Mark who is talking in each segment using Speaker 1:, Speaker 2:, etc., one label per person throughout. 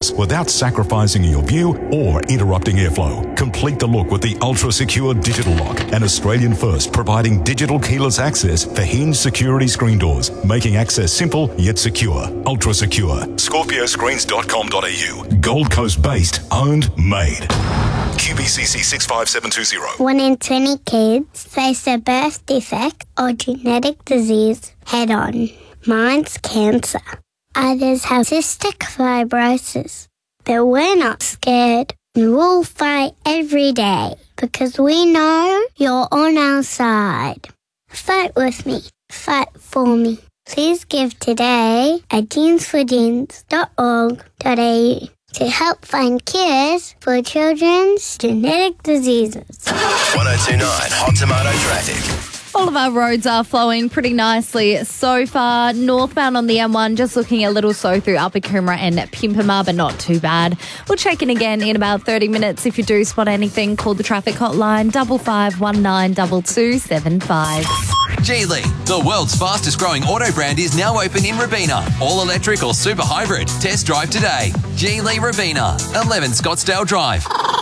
Speaker 1: walls without sacrificing your view or interrupting airflow. Complete the look with the Ultra Secure Digital Lock, an Australian first providing digital keyless access for hinge security screen doors, making access simple yet secure. Ultra Secure. ScorpioScreens.com.au. Gold Coast based, owned, made. QBCC 65720.
Speaker 2: 1 in 20 kids face a birth defect or genetic disease head on. Mine's cancer. Others have cystic fibrosis. But we're not scared. We'll fight every day because we know you're on our side. Fight with me. Fight for me. Please give today at jeansforjeans.org.au to help find cures for children's genetic diseases.
Speaker 3: 1029 Hot Tomato Traffic.
Speaker 4: All of our roads are flowing pretty nicely so far. Northbound on the M1, just looking a little slow through Upper Coomera and Pimpama, but not too bad. We'll check in again in about 30 minutes. If you do spot anything, call the traffic hotline 55192275.
Speaker 5: Geely, the world's fastest growing auto brand, is now open in Robina. All electric or super hybrid. Test drive today. Geely Robina, 11 Scottsdale Drive.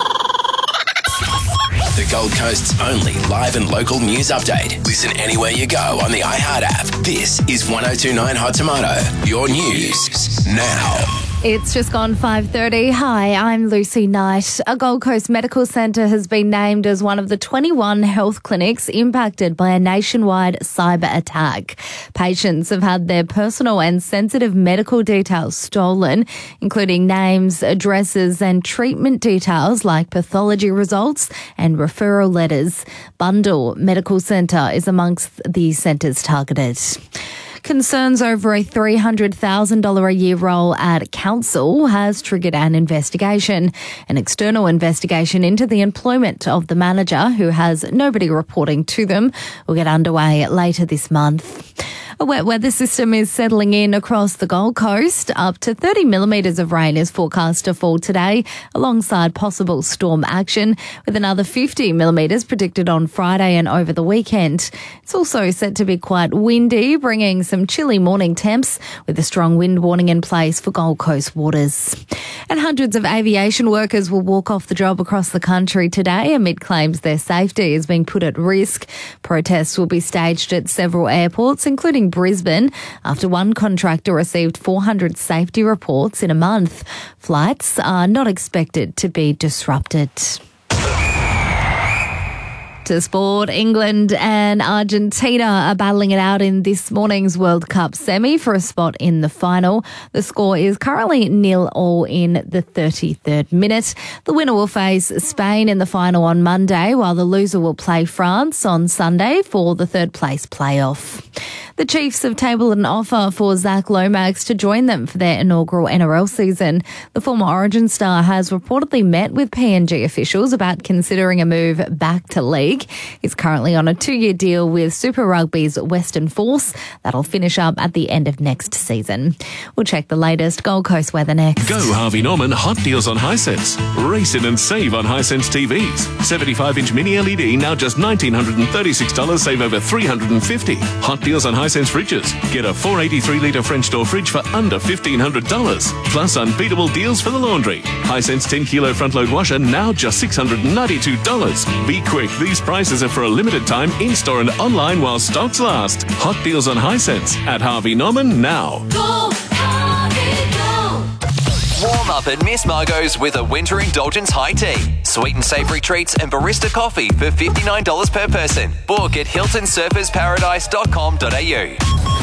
Speaker 3: The Gold Coast's only live and local news update. Listen anywhere you go on the iHeart app. This is 1029 Hot Tomato. Your news now.
Speaker 4: It's just gone 5:30. Hi, I'm Lucy Knight. A Gold Coast medical centre has been named as one of the 21 health clinics impacted by a nationwide cyber attack. Patients have had their personal and sensitive medical details stolen, including names, addresses and treatment details like pathology results and referral letters. Bundle Medical Centre is amongst the centres targeted. Concerns over a $300,000 a year role at council has triggered an investigation. An external investigation into the employment of the manager, who has nobody reporting to them, will get underway later this month. A wet weather system is settling in across the Gold Coast. Up to 30 millimetres of rain is forecast to fall today, alongside possible storm action, with another 50 millimetres predicted on Friday and over the weekend. It's also set to be quite windy, bringing some chilly morning temps, with a strong wind warning in place for Gold Coast waters. And hundreds of aviation workers will walk off the job across the country today amid claims their safety is being put at risk. Protests will be staged at several airports, including Brisbane, after one contractor received 400 safety reports in a month. Flights are not expected to be disrupted. To sport, England and Argentina are battling it out in this morning's World Cup semi for a spot in the final. The score is currently 0-0 in the 33rd minute. The winner will face Spain in the final on Monday, while the loser will play France on Sunday for the third place playoff. The Chiefs have tabled an offer for Zach Lomax to join them for their inaugural NRL season. The former Origin star has reportedly met with PNG officials about considering a move back to league. He's currently on a 2-year deal with Super Rugby's Western Force. That'll finish up at the end of next season. We'll check the latest Gold Coast weather next.
Speaker 6: Go Harvey Norman hot deals on Hisense. Race in and save on Hisense TVs. 75-inch mini LED now just $1,936, save over $350. Hot deals on Hisense fridges. Get a 483-litre French door fridge for under $1,500. Plus unbeatable deals for the laundry. Hisense 10-kilo front-load washer now just $692. Be quick, these prices are for a limited time in-store and online while stocks last. Hot deals on Hisense at Harvey Norman now.
Speaker 5: Go, Harvey, go! Warm up at Miss Margot's with a winter indulgence high tea. Sweet and savoury treats and barista coffee for $59 per person. Book at hiltonsurfersparadise.com.au.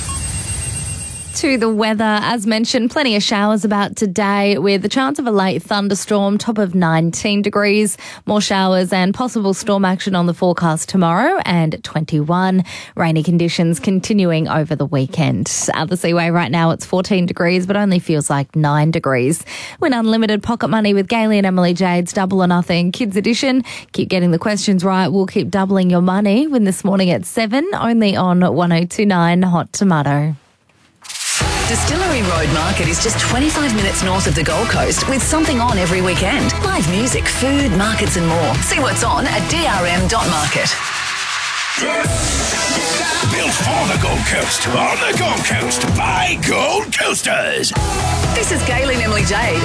Speaker 4: To the weather, as mentioned, plenty of showers about today with the chance of a late thunderstorm, top of 19 degrees. More showers and possible storm action on the forecast tomorrow and 21. Rainy conditions continuing over the weekend. At the Seaway right now it's 14 degrees but only feels like 9 degrees. Win unlimited pocket money with Gailey and Emily Jade's Double or Nothing Kids Edition. Keep getting the questions right. We'll keep doubling your money. Win this morning at 7, only on 1029 Hot Tomato.
Speaker 7: Distillery Road Market is just 25 minutes north of the Gold Coast with something on every weekend. Live music, food, markets and more. See what's on at drm.market.
Speaker 3: Built for the Gold Coast, on the Gold Coast, by Gold Coasters.
Speaker 7: This is Gailey and Emily Jade